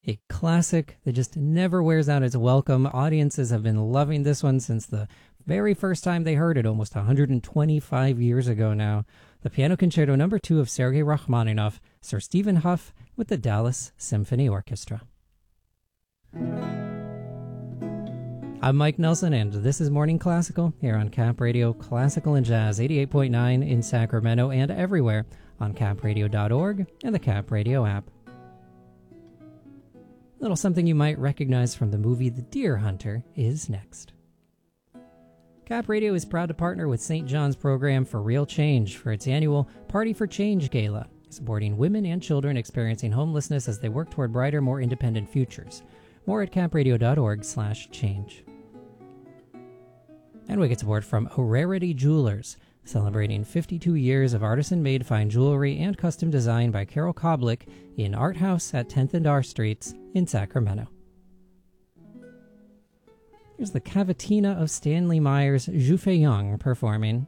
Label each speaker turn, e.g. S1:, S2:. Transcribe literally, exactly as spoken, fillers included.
S1: A classic that just never wears out its welcome. Audiences have been loving this one since the very first time they heard it, almost one hundred twenty-five years ago now. The Piano Concerto Number two of Sergei Rachmaninoff, Sir Stephen Hough with the Dallas Symphony Orchestra. I'm Mike Nelson, and this is Morning Classical here on Cap Radio, Classical and Jazz, eighty-eight point nine in Sacramento and everywhere on cap radio dot org and the Cap Radio app. Little something you might recognize from the movie The Deer Hunter is next. Cap Radio is proud to partner with Saint John's Program for Real Change for its annual Party for Change Gala, supporting women and children experiencing homelessness as they work toward brighter, more independent futures. More at cap radio dot org slash change. And we get support from O'Rarity Jewelers, celebrating fifty-two years of artisan-made fine jewelry and custom design by Carol Koblick in Art House at tenth and R Streets in Sacramento. Here's the Cavatina of Stanley Meyer's Zhu Fei Young performing